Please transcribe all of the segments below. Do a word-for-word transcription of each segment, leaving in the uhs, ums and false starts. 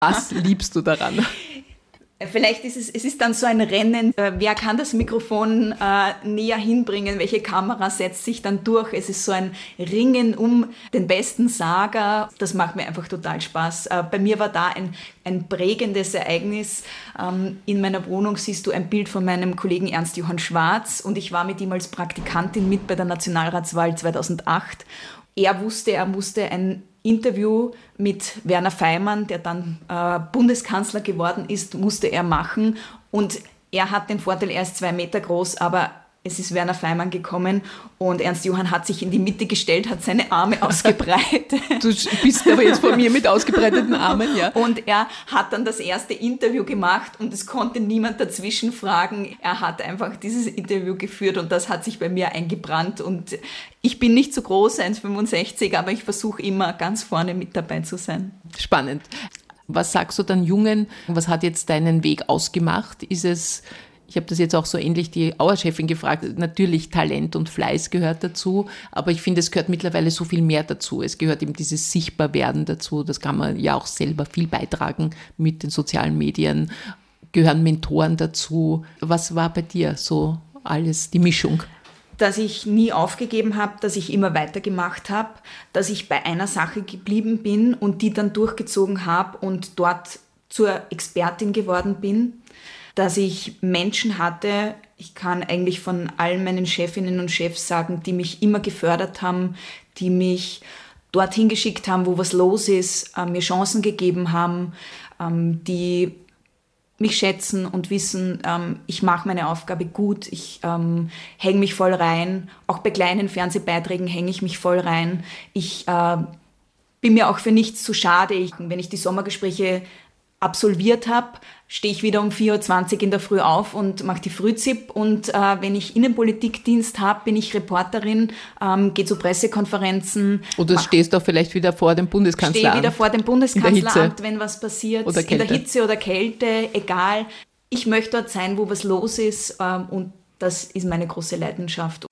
Was liebst du daran? Vielleicht ist es, es ist dann so ein Rennen, äh, wer kann das Mikrofon äh, näher hinbringen, welche Kamera setzt sich dann durch. Es ist so ein Ringen um den besten Sager. Das macht mir einfach total Spaß. Äh, bei mir war da ein, ein prägendes Ereignis. Ähm, in meiner Wohnung siehst du ein Bild von meinem Kollegen Ernst-Johann Schwarz und ich war mit ihm als Praktikantin mit bei der Nationalratswahl zweitausendacht. Er wusste, er musste ein Interview mit Werner Faymann, der dann äh, Bundeskanzler geworden ist, musste er machen. Und er hat den Vorteil, er ist zwei Meter groß, aber es ist Werner Faymann gekommen und Ernst-Johann hat sich in die Mitte gestellt, hat seine Arme ausgebreitet. Du bist aber jetzt vor mir mit ausgebreiteten Armen, ja. Und er hat dann das erste Interview gemacht und es konnte niemand dazwischen fragen. Er hat einfach dieses Interview geführt und das hat sich bei mir eingebrannt. Und ich bin nicht so groß, eins Komma fünfundsechzig, aber ich versuche immer ganz vorne mit dabei zu sein. Spannend. Was sagst du dann Jungen? Was hat jetzt deinen Weg ausgemacht? Ist es... Ich habe das jetzt auch so ähnlich die Auer-Chefin gefragt. Natürlich Talent und Fleiß gehört dazu, aber ich finde, es gehört mittlerweile so viel mehr dazu. Es gehört eben dieses Sichtbarwerden dazu. Das kann man ja auch selber viel beitragen mit den sozialen Medien. Gehören Mentoren dazu. Was war bei dir so alles, die Mischung? Dass ich nie aufgegeben habe, dass ich immer weitergemacht habe, dass ich bei einer Sache geblieben bin und die dann durchgezogen habe und dort zur Expertin geworden bin. Dass ich Menschen hatte, ich kann eigentlich von allen meinen Chefinnen und Chefs sagen, die mich immer gefördert haben, die mich dorthin geschickt haben, wo was los ist, äh, mir Chancen gegeben haben, ähm, die mich schätzen und wissen, ähm, ich mache meine Aufgabe gut, ich ähm, hänge mich voll rein, auch bei kleinen Fernsehbeiträgen hänge ich mich voll rein. Ich äh, bin mir auch für nichts zu schade. Ich, wenn ich die Sommergespräche absolviert habe, stehe ich wieder um vier Uhr zwanzig in der Früh auf und mache die Frühzip. Und äh, wenn ich Innenpolitikdienst habe, bin ich Reporterin, ähm, gehe zu Pressekonferenzen. Oder mach, stehst du auch vielleicht wieder vor dem Bundeskanzleramt? Stehe wieder vor dem Bundeskanzleramt, wenn was passiert. Oder in der Hitze oder Kälte, egal. Ich möchte dort sein, wo was los ist. Ähm, und das ist meine große Leidenschaft.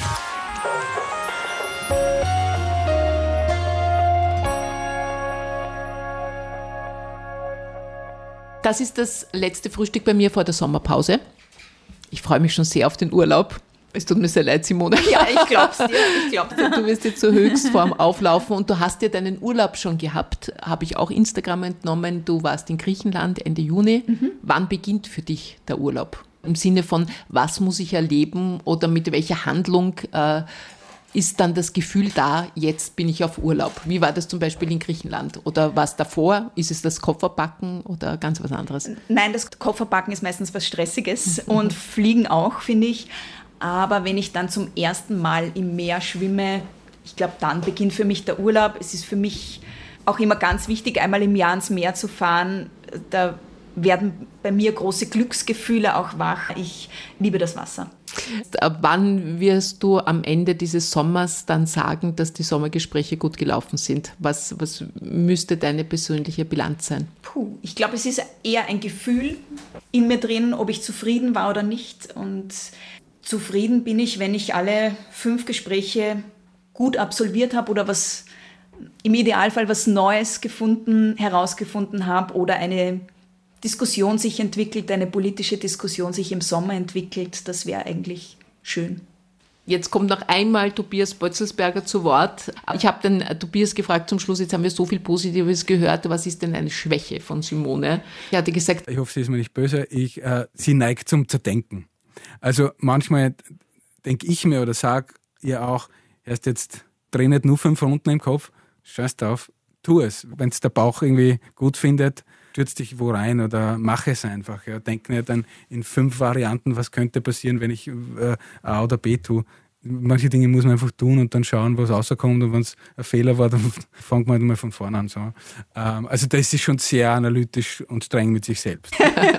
Das ist das letzte Frühstück bei mir vor der Sommerpause. Ich freue mich schon sehr auf den Urlaub. Es tut mir sehr leid, Simone. Ja, ich glaub's dir. Ich glaub's dir. Du wirst jetzt so höchst vorm Auflaufen und du hast ja deinen Urlaub schon gehabt, habe ich auch Instagram entnommen. Du warst in Griechenland Ende Juni. Mhm. Wann beginnt für dich der Urlaub? Im Sinne von, was muss ich erleben oder mit welcher Handlung äh, ist dann das Gefühl da, jetzt bin ich auf Urlaub? Wie war das zum Beispiel in Griechenland? Oder was davor? Ist es das Kofferpacken oder ganz was anderes? Nein, das Kofferpacken ist meistens was Stressiges und Fliegen auch, finde ich. Aber wenn ich dann zum ersten Mal im Meer schwimme, ich glaube, dann beginnt für mich der Urlaub. Es ist für mich auch immer ganz wichtig, einmal im Jahr ins Meer zu fahren. Da werden bei mir große Glücksgefühle auch wach. Ich liebe das Wasser. Ab wann wirst du am Ende dieses Sommers dann sagen, dass die Sommergespräche gut gelaufen sind? Was, was müsste deine persönliche Bilanz sein? Puh, ich glaube, es ist eher ein Gefühl in mir drin, ob ich zufrieden war oder nicht. Und zufrieden bin ich, wenn ich alle fünf Gespräche gut absolviert habe oder was im Idealfall was Neues gefunden, herausgefunden habe oder eine Diskussion sich entwickelt, eine politische Diskussion sich im Sommer entwickelt, das wäre eigentlich schön. Jetzt kommt noch einmal Tobias Bötzelsberger zu Wort. Ich habe den Tobias gefragt zum Schluss, jetzt haben wir so viel Positives gehört, was ist denn eine Schwäche von Simone? Er hatte gesagt, ich hoffe, sie ist mir nicht böse, ich, äh, sie neigt zum Zerdenken. Also manchmal denke ich mir oder sage ihr auch, erst jetzt dreh nicht nur fünf Runden im Kopf, scheiß drauf, tu es. Wenn es der Bauch irgendwie gut findet, stürz dich wo rein oder mach es einfach. Ja. Denk nicht dann in fünf Varianten, was könnte passieren, wenn ich äh, A oder B tue. Manche Dinge muss man einfach tun und dann schauen, was rauskommt, und wenn es ein Fehler war, dann fängt man halt mal von vorne an. So. Ähm, also da ist sie schon sehr analytisch und streng mit sich selbst.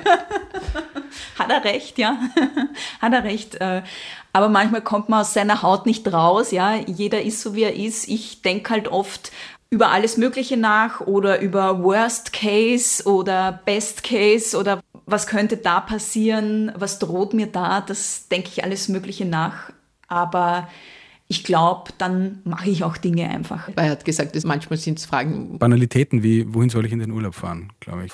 Hat er recht, ja. Hat er recht. Aber manchmal kommt man aus seiner Haut nicht raus. Ja. Jeder ist so, wie er ist. Ich denke halt oft über alles Mögliche nach oder über Worst Case oder Best Case oder was könnte da passieren, was droht mir da, das denke ich alles Mögliche nach. Aber ich glaube, dann mache ich auch Dinge einfach. Er hat gesagt, dass manchmal sind es Fragen. Banalitäten wie, wohin soll ich in den Urlaub fahren, glaube ich.